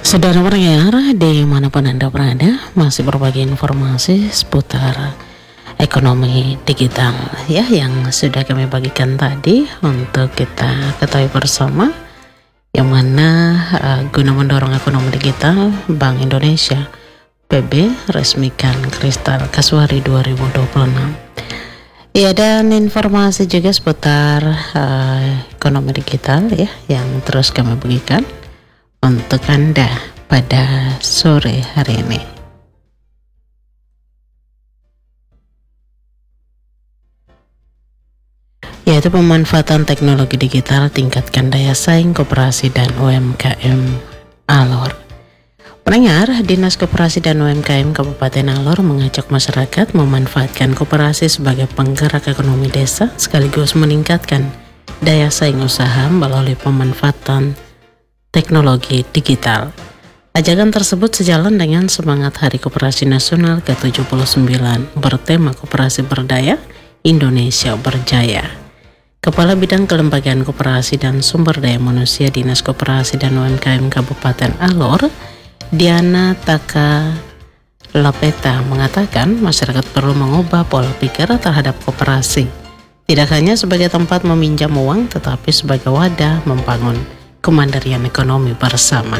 Saudara pendengar, dimanapun Anda berada, masih berbagi informasi seputar ekonomi digital ya, yang sudah kami bagikan tadi untuk kita ketahui bersama, yang mana guna mendorong ekonomi digital, Bank Indonesia PB resmikan Kristal Kasuari 2026. Ya, dan informasi juga seputar ekonomi digital ya, yang terus kami bagikan untuk Anda pada sore hari ini. Yaitu pemanfaatan teknologi digital, tingkatkan daya saing koperasi dan UMKM Alor. Pendengar, Dinas Koperasi dan UMKM Kabupaten Alor mengajak masyarakat memanfaatkan koperasi sebagai penggerak ekonomi desa sekaligus meningkatkan daya saing usaha melalui pemanfaatan teknologi digital. Ajakan tersebut sejalan dengan semangat Hari Koperasi Nasional ke-79 bertema Koperasi Berdaya, Indonesia Berjaya. Kepala Bidang Kelembagaan Koperasi dan Sumber Daya Manusia Dinas Koperasi dan UMKM Kabupaten Alor, Diana Taka Lapeta, mengatakan masyarakat perlu mengubah pola pikir terhadap koperasi, tidak hanya sebagai tempat meminjam uang, tetapi sebagai wadah membangun kemandirian ekonomi bersama.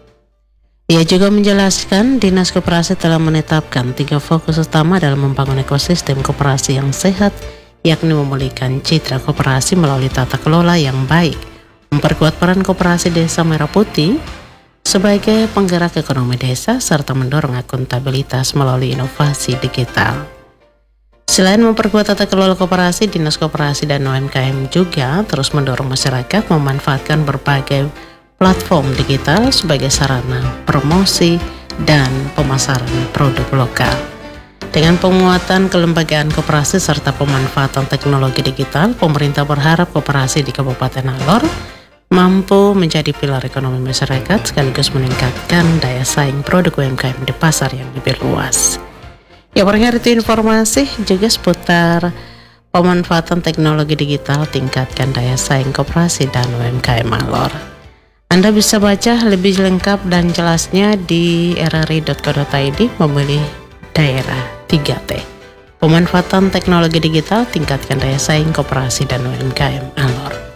Ia juga menjelaskan Dinas Koperasi telah menetapkan 3 fokus utama dalam membangun ekosistem koperasi yang sehat, yakni memulihkan citra koperasi melalui tata kelola yang baik, memperkuat peran koperasi Desa Merah Putih sebagai penggerak ekonomi desa, serta mendorong akuntabilitas melalui inovasi digital. Selain memperkuat tata kelola koperasi, Dinas Koperasi dan UMKM juga terus mendorong masyarakat memanfaatkan berbagai platform digital sebagai sarana promosi dan pemasaran produk lokal. Dengan penguatan kelembagaan koperasi serta pemanfaatan teknologi digital, pemerintah berharap koperasi di Kabupaten Alor mampu menjadi pilar ekonomi masyarakat sekaligus meningkatkan daya saing produk UMKM di pasar yang lebih luas. Ya, pendengar, itu informasi juga seputar pemanfaatan teknologi digital, tingkatkan daya saing koperasi dan UMKM Alor. Anda bisa baca lebih lengkap dan jelasnya di rri.co.id memilih daerah 3T. Pemanfaatan teknologi digital, tingkatkan daya saing koperasi dan UMKM Alor.